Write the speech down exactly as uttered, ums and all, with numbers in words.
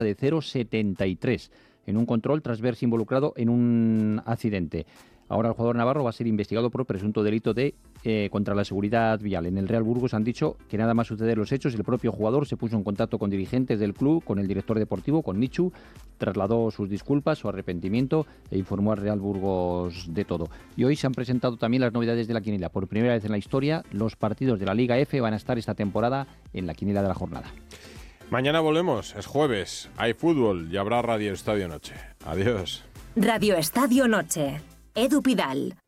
de cero coma setenta y tres en un control tras verse involucrado en un accidente. Ahora el jugador navarro va a ser investigado por presunto delito de eh, contra la seguridad vial. En el Real Burgos han dicho que nada más suceder los hechos, el propio jugador se puso en contacto con dirigentes del club, con el director deportivo, con Michu, trasladó sus disculpas, su arrepentimiento e informó al Real Burgos de todo. Y hoy se han presentado también las novedades de la quiniela. Por primera vez en la historia, los partidos de la Liga F van a estar esta temporada en la quiniela de la jornada. Mañana volvemos, es jueves, hay fútbol y habrá Radio Estadio Noche. Adiós. Radio Estadio Noche. Edu Pidal.